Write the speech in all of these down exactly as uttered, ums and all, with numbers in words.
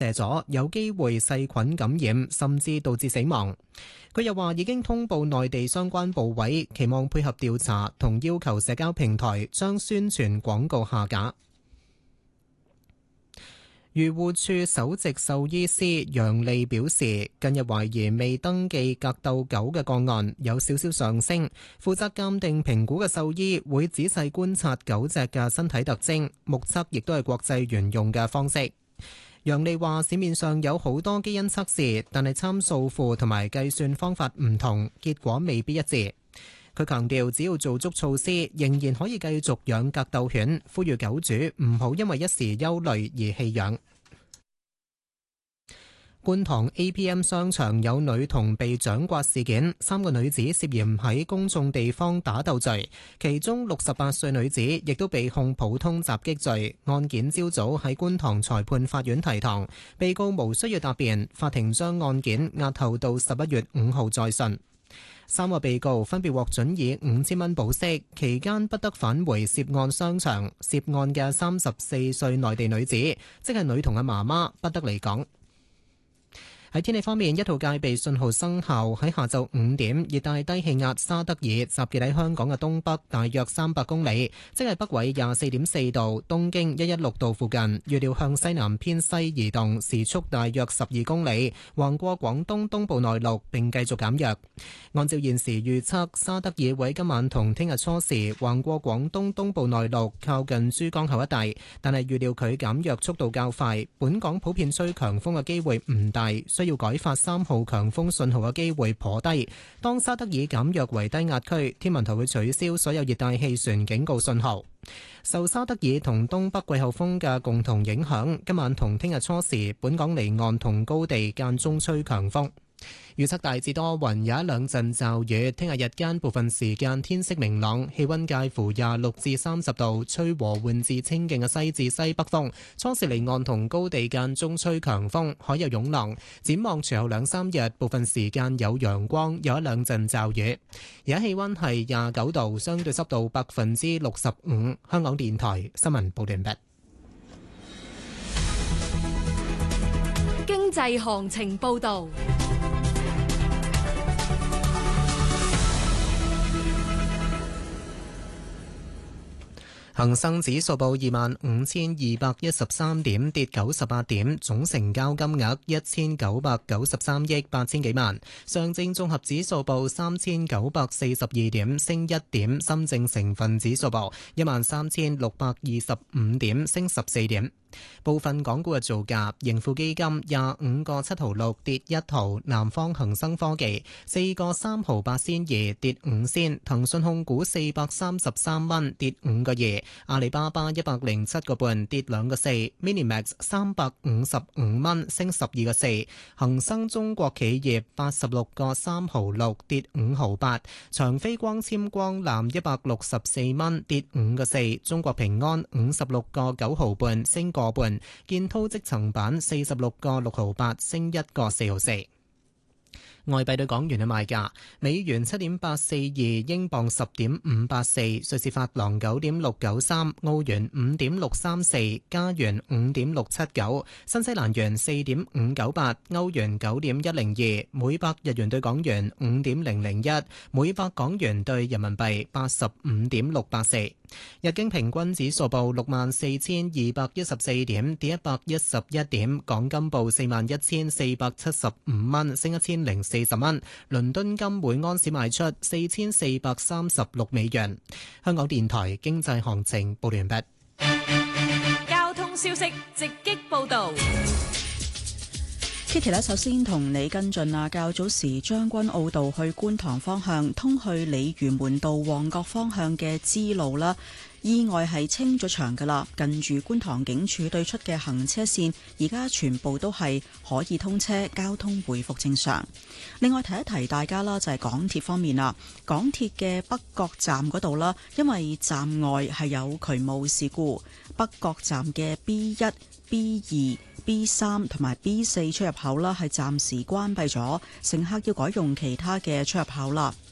射咗，有機會細菌感染，甚至導致死亡。佢又話已經通報內地相關部委，期望配合調查同要求社交平台將宣傳廣告下架。漁護署首席獸醫師楊利表示，近日懷疑未登記格鬥狗嘅個案有少少上升，負責鑑定評估嘅獸醫會仔細觀察狗隻嘅身體特徵，目測亦都係國際原用嘅方式。楊利話，市面上有好多基因測試，但係參數庫同埋計算方法唔同，結果未必一致。佢強調，只要做足措施，仍然可以繼續養格鬥犬，呼籲狗主唔好因為一時憂慮而棄養。觀塘 A P M 商場有女童被掌摑事件，三個女子涉嫌喺公眾地方打鬥罪，其中六十八歲女子亦都被控普通襲擊罪。案件朝早喺觀塘裁判法院提堂，被告無需要答辯，法庭將案件押後到十一月五號再訊。三個被告分別獲准以五千蚊保釋，期間不得返回涉案商場。涉案嘅三十四歲內地女子，即係女童嘅媽媽，不得離港。喺天氣方面，一號戒備信號生效。喺下晝五點，熱帶低氣壓沙德爾集結喺香港嘅東北大約三百公里，即係北緯廿四點四度、東經一一六度附近。預料向西南偏西移動，時速大約十二公里，橫過廣東東部內陸並繼續減弱。按照現時預測，沙德爾會今晚同聽日初時橫過廣東東部內陸，靠近珠江口一帶，但係預料佢減弱速度較快。本港普遍吹強風嘅機會唔大，需要改發三號強風信號嘅機會頗低。當沙德爾減弱為低壓區，天文台會取消所有熱帶氣旋警告信號。受沙德爾同東北季候風嘅共同影響，今晚同聽日初時，本港離岸同高地間中吹強風。預測大致多雲，有一兩陣驟雨。聽日日間部分時間天色明朗，氣溫介乎廿六至三十度，吹和緩至清勁嘅西至西北風。初時離岸同高地間中吹強風，海有湧浪。展望隨後兩三日，部分時間有陽光，有一兩陣驟雨。而家氣溫係廿九度，相對濕度百分之六十五。香港電台新聞報道完畢。 經濟行情報道。 恒生指數報二萬五千二百一十三點，跌九十八點，總成交金額一千九百九十三億八千幾萬。上證綜合指數報三千九百四十二點，升一點。深證成分指數報一萬三千六百二十五點，升十四點。部分港股嘅造價：盈富基金廿五個七毫六跌一毫，南方恒生科技四個三毫八仙二跌五仙，騰訊控股四百三十三蚊跌五個二，阿里巴巴一百零七個半跌兩個四 ，Minimax 三百五十五蚊升十二個四，恒生中國企業八十六個三毫六跌五毫八，長飛光纖光纜一百六十四蚊跌五個四，中國平安五十六個九毫半升個半，建滔積層板四十六個六毫八升一個四毫四。外幣對港元嘅賣價：美元七點八四二，英鎊十點五八四，瑞士法郎九點六九三，澳元五點六三四，加元五點六七九，新西蘭元四點五九八，歐元九點一零二，每百日元對港元五點零零一，每百港元對人民幣八十五點六八四。日經平均指數報六萬四千二百一十四點，跌一百一十一點。港金報四萬一千四百七十五蚊，升一千零四十蚊。倫敦金每安士賣出四千四百三十六美元。香港電台經濟行情報完畢。 交通消息直擊報道。 Kitty 咧，首先同你跟進啊，較早時將軍澳道去觀塘方向，通去鯉魚門道旺角方向嘅支路啦，意外係清咗場噶啦，近住觀塘警署對出嘅行車線，而家全部都係可以通車，交通回復正常。另外提一提大家啦，就係港鐵方面啦，港鐵嘅北角站嗰度啦，因為站外係有渠務事故，北角站嘅 B 一、B 二、B 三同埋 B 四出入口啦，係暫時關閉咗，乘客要改用其他嘅出入口啦。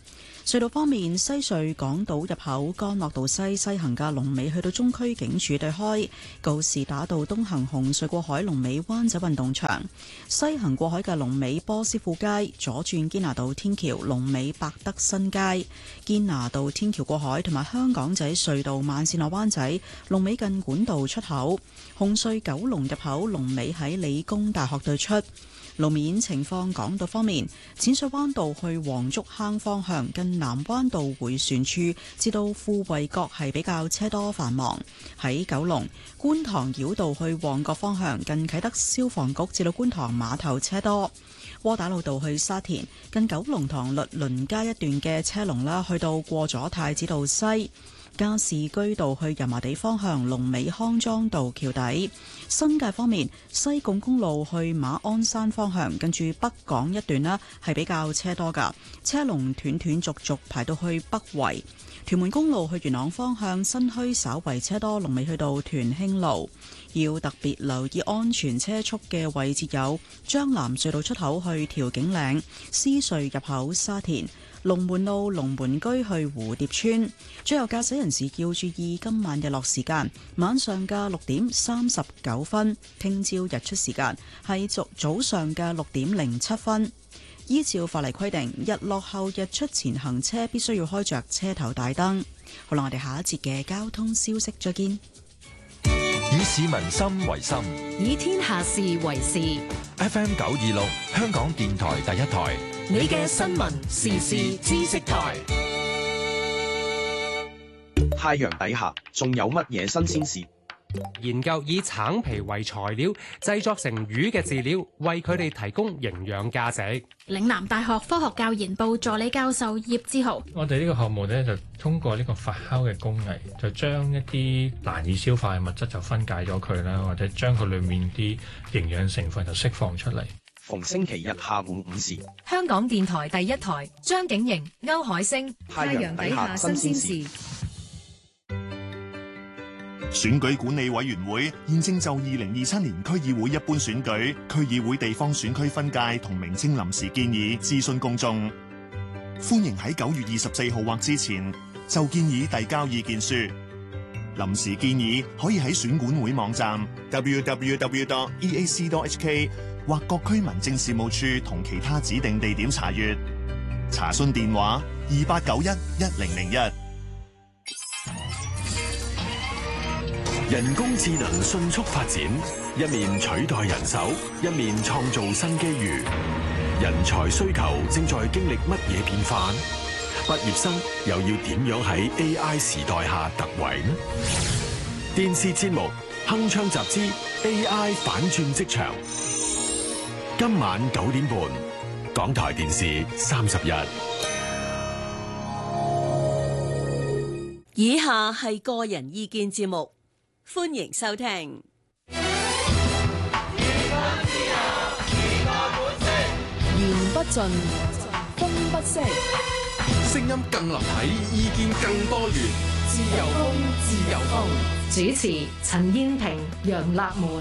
隧道方面，西隧港島入口干諾道西西行嘅龍尾去到中區警署對開，告士打道東行紅隧過海龍尾灣仔運動場，西行過海嘅龍尾波斯富街，左轉堅拿道天橋龍尾百德新街，堅拿道天橋過海同埋香港仔隧道慢線落灣仔龍尾近管道出口，紅隧九龍入口龍尾喺理工大學對出。路面情況，港島方面，淺水灣道去黃竹坑方向近南灣道迴旋處至到富衛閣係比較車多繁忙。喺九龍觀塘繞道去旺角方向近啟德消防局至到觀塘碼頭車多。窩打老道去沙田近九龍塘律倫街一段嘅車龍啦，去到過咗太子道西。加士居道去油麻地方向龍尾康莊道橋底。新界方面，西貢公路去馬鞍山方向近住北港一段呢係比較車多噶，車龍斷斷續續排到去北圍。屯門公路去元朗方向新墟稍為車多，龍尾去到屯興路。要特別留意安全車速嘅位置有將藍隧道出口去調景嶺、獅隧入口沙田、龍門路龍門居去蝴蝶村。最後駕駛人士要注意今晚日落時間，晚上嘅六點三十九分，聽朝日出時間係早早上嘅六點零七分。依照法例規定，日落後日出前行車必須要開着車頭大燈。好啦，我哋下一節嘅交通消息再見。 以市民心為心， 以天下事為事。 F M 九二六，香港電台第一台， 你嘅新聞時事知識台。 太陽底下仲有乜嘢新鮮事？ 研究以橙皮為材料製作成魚嘅飼料，為佢哋提供營養價值。 嶺南大學科學教研部助理教授葉志豪， 我哋呢個項目咧就通過呢個發酵嘅工藝，就將一啲難以消化嘅物質就分解咗佢啦，或者將佢裏面啲營養成分就釋放出嚟。 逢星期日下午五時， 香港電台第一台，張景瑩、歐海星， 太陽底下新鮮事。 選舉管理委員會現正就二零二七年區議會一般選舉、區議會地方選區分界同名稱臨時建議諮詢公眾，歡迎喺九月二十四號或之前就建議遞交意見書。臨時建議可以喺選管會網站 double-u double-u double-u dot e a c dot h k 或各區民政事務處同其他指定地點查閱。查詢電話二八九一一零零一。 人工智能迅速發展，一面取代人手，一面創造新機遇。人才需求正在經歷乜嘢變化？畢業生又要點樣喺 A I 時代下突圍呢？電視節目《鏗鏘集之 A I 反轉職場》，今晚九點半，港台電視三十日。 以下係個人意見節目。歡迎收聽。 言不盡，風不息， 聲音更立體，意見更多元。 自由風，自由風。主持：陳燕萍、楊立門。